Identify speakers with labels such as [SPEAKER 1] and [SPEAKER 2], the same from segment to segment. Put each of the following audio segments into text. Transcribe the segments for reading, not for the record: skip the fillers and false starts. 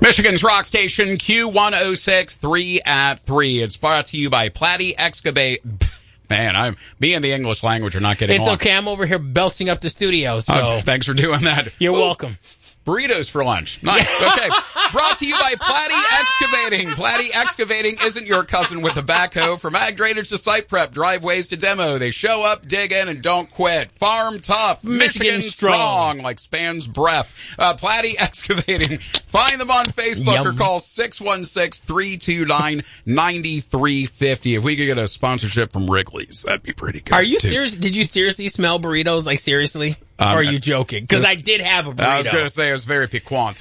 [SPEAKER 1] Michigan's rock station, Q106, 3 at 3. It's brought to you by Platy Excavate. Man, me and the English language are not getting
[SPEAKER 2] It's
[SPEAKER 1] along.
[SPEAKER 2] okay. I'm over here belching up the studio, so.
[SPEAKER 1] Thanks for doing that.
[SPEAKER 2] You're welcome.
[SPEAKER 1] Burritos for lunch. Nice. Okay. Brought to you by Platy Excavating. Platy Excavating isn't your cousin with a backhoe. From ag drainage to site prep, driveways to demo, they show up, dig in, and don't quit. Farm tough, Michigan strong, like Span's breath. Platy Excavating. Find them on Facebook or call 616-329-9350. If we could get a sponsorship from Wrigley's, that'd be pretty good.
[SPEAKER 2] Are you serious? Did you seriously smell burritos? Like, seriously? Or are you joking? Because I did have a burrito.
[SPEAKER 1] I was going to say it was very piquant.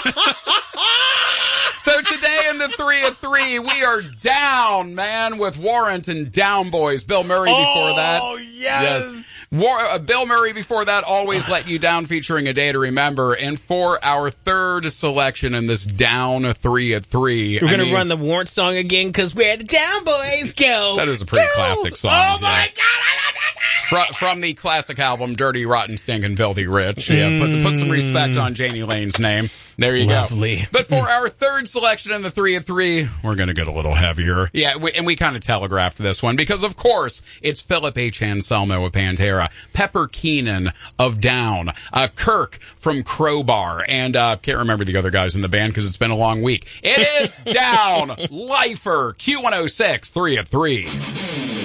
[SPEAKER 1] So today in the 3 at 3, we are down, man, with Warrant and Down Boys. Bill Murray before that.
[SPEAKER 2] Oh, yes.
[SPEAKER 1] Bill Murray before that, Always Let You Down, featuring A Day to Remember. And for our third selection in this down 3 at 3.
[SPEAKER 2] We're going to run the Warrant song again, because where the Down Boys go.
[SPEAKER 1] That is a pretty classic song.
[SPEAKER 2] Oh, my God, I love that song.
[SPEAKER 1] From the classic album, Dirty, Rotten, Stinkin' Filthy Rich. Yeah, put some respect on Janie Lane's name. There you
[SPEAKER 2] Lovely.
[SPEAKER 1] go. But for our third selection in the 3 at 3, we're going to get a little heavier. Yeah, we kind of telegraphed this one because, of course, it's Philip H. Anselmo of Pantera, Pepper Keenan of Down, Kirk from Crowbar, and can't remember the other guys in the band because it's been a long week. It is Down, Lifer, Q106, 3 at 3.